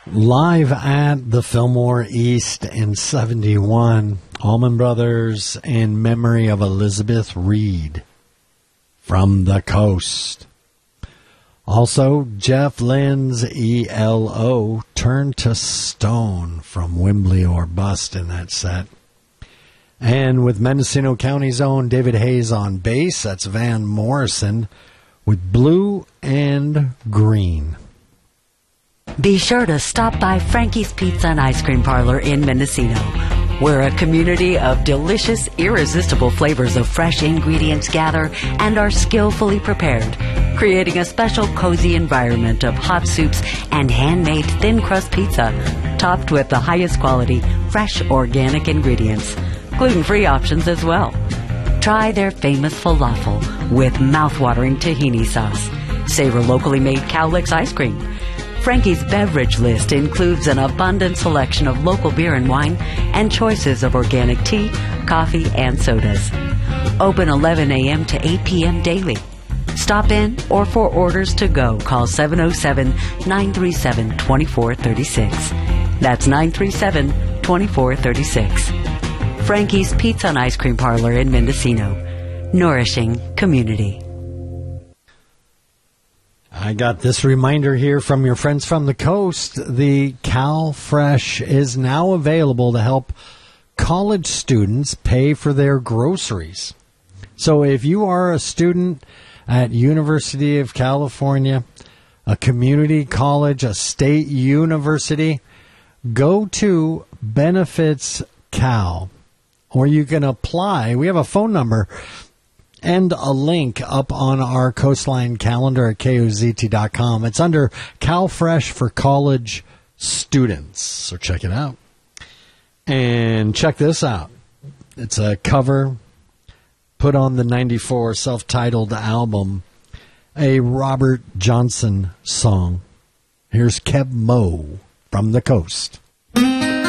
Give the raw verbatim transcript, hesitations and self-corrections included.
Live at the Fillmore East in seventy-one, Allman Brothers in memory of Elizabeth Reed, From the Coast. Also, Jeff Lynne's E L O, Turn to Stone, from Wembley or Bust in that set. And with Mendocino County's own David Hayes on bass, that's Van Morrison with Blue and Green. Be sure to stop by Frankie's Pizza and Ice Cream Parlor in Mendocino. We're a community of delicious, irresistible flavors of fresh ingredients gather and are skillfully prepared, creating a special cozy environment of hot soups and handmade thin crust pizza, topped with the highest quality, fresh organic ingredients. Gluten-free options as well. Try their famous falafel with mouth-watering tahini sauce. Savor locally made Cowlicks ice cream. Frankie's beverage list includes an abundant selection of local beer and wine and choices of organic tea, coffee, and sodas. Open eleven a.m. to eight p.m. daily. Stop in or for orders to go, call seven oh seven, nine three seven, two four three six. That's nine three seven, two four three six. Frankie's Pizza and Ice Cream Parlor in Mendocino. Nourishing community. I got this reminder here from your friends from the coast. The CalFresh is now available to help college students pay for their groceries. So if you are a student at University of California, a community college, a state university, go to Benefits Cal, or you can apply. We have a phone number and a link up on our Coastline calendar at K O Z T dot com. It's under CalFresh for college students, so check it out. And check this out. It's a cover put on the ninety-four self-titled album, a Robert Johnson song. Here's Keb Mo, From the Coast.